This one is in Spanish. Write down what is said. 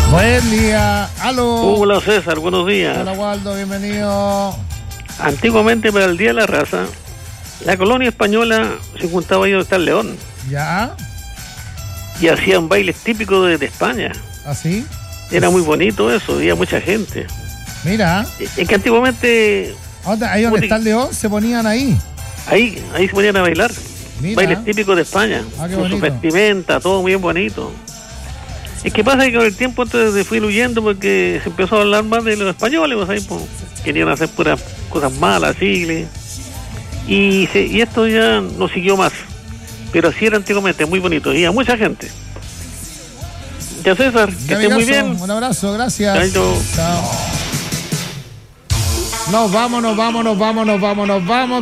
Buen día. Aló. Hola César, buenos días. Hola Waldo, bienvenido. Antiguamente, para el Día de la Raza, la colonia española se juntaba ahí donde está el León ¿Ya? y hacían bailes típicos de España. ¿Así? Era muy bonito eso, había mucha gente. Mira. Es que antiguamente Ahí donde está el León se ponían ahí. ahí se ponían a bailar. Mira. Bailes típicos de España, Qué con su bonito. vestimenta, todo muy bonito. Es que pasa que con el tiempo entonces fui huyendo porque se empezó a hablar más de los españoles, pues ahí pues, querían hacer puras cosas malas, sigles. Y esto ya no siguió más. Pero así era antiguamente, muy bonito. Y a mucha gente. Ya César, que estés muy bien. Un abrazo, gracias. Chao. Chao. Nos vamos.